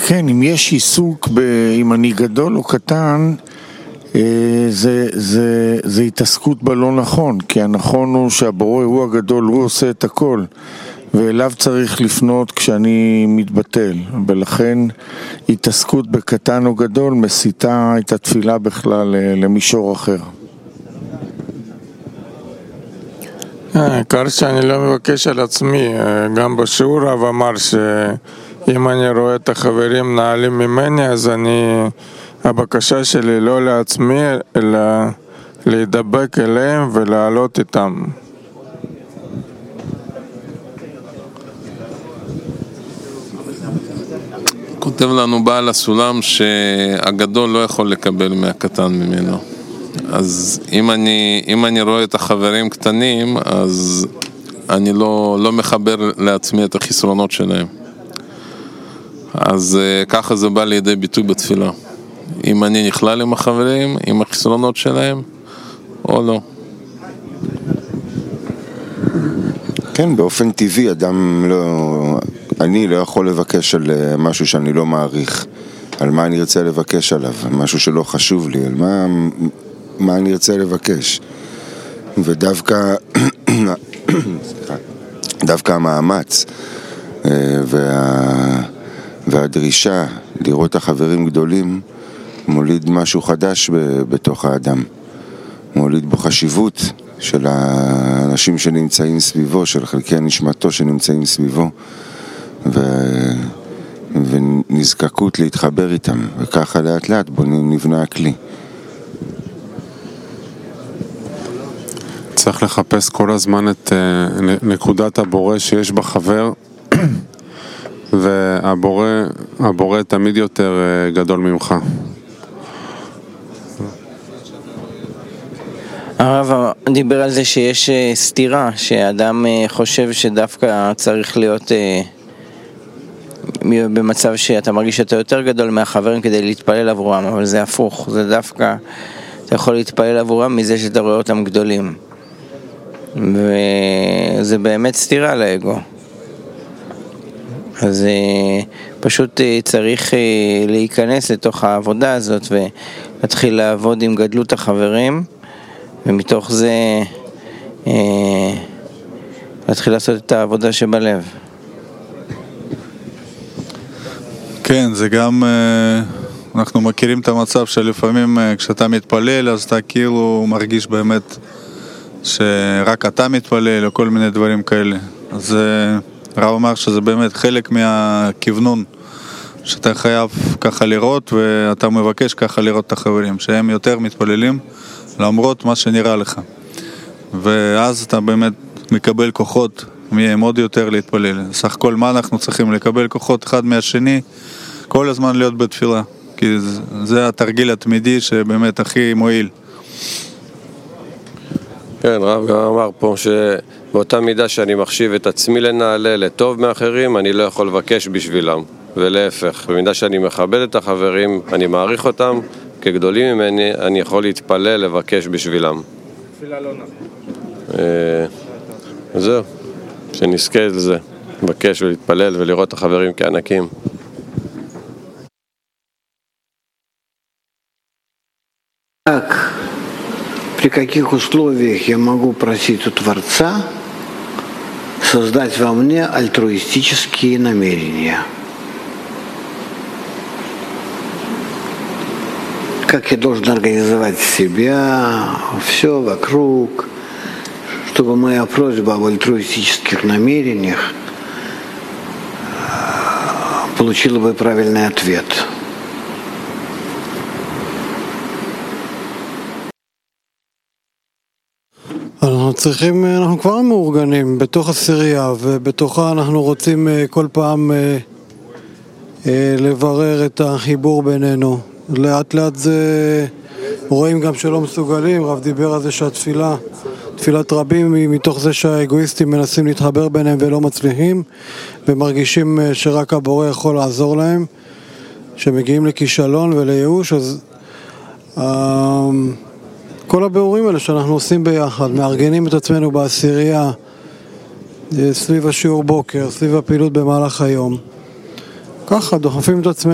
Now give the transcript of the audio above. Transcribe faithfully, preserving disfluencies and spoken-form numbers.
כן, אם יש עיסוק ב... אם אני גדול או קטן, זה, זה, זה התעסקות בלא נכון, כי הנכון הוא שהבורא הוא הגדול, הוא עושה את הכל, ואליו צריך לפנות כשאני מתבטל, ולכן התעסקות בקטן או גדול מסיתה את התפילה בכלל למישור אחר. העיקר שאני לא מבקש על עצמי, גם בשיעור רב אמר שאם אני רואה את החברים נעלים ממני, אז אני, הבקשה שלי לא לעצמי, אלא להידבק אליהם ולעלות איתם. כותב לנו בעל הסולם שהגדול לא יכול לקבל מהקטן ממנו. אז אם אני, אם אני רואה את החברים קטנים, אז אני לא, לא מחבר לעצמי את החסרונות שלהם. אז ככה זה בא לידי ביטוי בתפילה. אם אני נכלל עם החברים, עם החסרונות שלהם, או לא. כן, באופן טבעי אדם לא... אני לא יכול לבקש על משהו שאני לא מעריך. על מה אני ארצה לבקש עליו, משהו שלא חשוב לי, על מה... מה אני ארצה לבקש. ודווקא דווקא המאמץ וה, והדרישה לראות החברים גדולים מוליד משהו חדש בתוך האדם, מוליד בו חשיבות של האנשים שנמצאים סביבו, של חלקי נשמתו שנמצאים סביבו, ו... ונזקקות להתחבר איתם, וככה לאט לאט בו נבנה הכלי. צריך לחפש כל הזמן את נקודת הבורא שיש בחבר, והבורא הבורא תמיד יותר גדול ממך. הרב דיבר על זה שיש סתירה, שאדם חושב שדווקא צריך להיות במצב שאתה מרגיש שאתה יותר גדול מהחברים כדי להתפלל עבורם, אבל זה הפוך, זה דווקא אתה יכול להתפלל עבורם מזה שאתה רואה אותם גדולים, וזה באמת סתירה לאגו. אז פשוט צריך להיכנס לתוך העבודה הזאת ולהתחיל לעבוד עם גדלות החברים, ומתוך זה להתחיל לעשות את העבודה שבלב. כן, זה גם, אנחנו מכירים את המצב שלפעמים כשאתה מתפלל אז אתה כאילו מרגיש באמת שרק אתה מתפלל או כל מיני דברים כאלה. אז רב אמר שזה באמת חלק מהכיוונון שאתה חייב ככה לראות, ואתה מבקש ככה לראות את החברים שהם יותר מתפללים למרות מה שנראה לך, ואז אתה באמת מקבל כוחות מהם עוד יותר להתפלל. סך הכל מה אנחנו צריכים? לקבל כוחות אחד מהשני, כל הזמן להיות בתפילה, כי זה התרגיל התמידי שבאמת הכי מועיל. כן, רב גם אמר פה שבאותה מידה שאני מחשיב את עצמי לנעלה לטוב מאחרים, אני לא יכול לבקש בשבילם, ולהפך, במידה שאני מכבד את החברים, אני מעריך אותם כגדולים ממני, אני יכול להתפלל לבקש בשבילם. תפילה לא נכון. זהו, שנזכה לזה, לבקש ולהתפלל ולראות את החברים כענקים. Так, при каких условиях я могу просить у Творца создать во мне альтруистические намерения? Как я должен организовать себя, все вокруг, чтобы моя просьба об альтруистических намерениях получила бы правильный ответ. אנחנו צריכים, אנחנו כבר מאורגנים בתוך הסירייה, ובתוכה אנחנו רוצים כל פעם לברר את החיבור בינינו. לאט לאט זה רואים גם שלא מסוגלים. רב דיבר על זה שהתפילה, תפילת רבים היא מתוך זה שהאגואיסטים מנסים להתחבר ביניהם ולא מצליחים, ומרגישים שרק הבורא יכול לעזור להם, שמגיעים לכישלון ולייאוש. אז כל הבירורים האלה שאנחנו עושים ביחד, מארגנים את עצמנו בעשירייה, סביב השיעור בוקר, סביב הפעילות במהלך היום, ככה דוחפים את עצמנו.